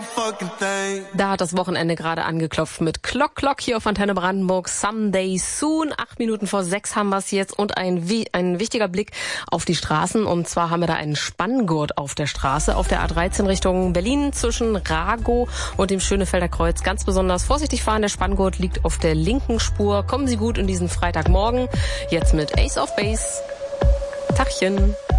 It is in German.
Da hat das Wochenende gerade angeklopft mit Clock hier auf Antenne Brandenburg. Someday soon. 6:08 haben wir es jetzt und ein wichtiger Blick auf die Straßen. Und zwar haben wir da einen Spanngurt auf der Straße, auf der A13 Richtung Berlin zwischen Ragow und dem Schönefelder Kreuz. Ganz besonders vorsichtig fahren. Der Spanngurt liegt auf der linken Spur. Kommen Sie gut in diesen Freitagmorgen. Jetzt mit Ace of Base. Tachchen.